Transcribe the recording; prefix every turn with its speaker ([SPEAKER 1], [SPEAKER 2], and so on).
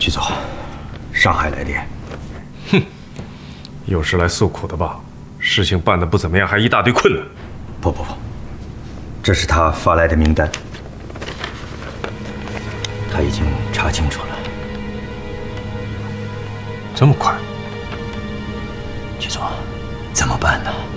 [SPEAKER 1] 局座，上海来电。
[SPEAKER 2] 哼，又是来诉苦的吧？事情办得不怎么样，还一大堆困难。
[SPEAKER 1] 不，这是他发来的名单，他已经查清楚了。
[SPEAKER 2] 这么快？
[SPEAKER 1] 局座，怎么办呢？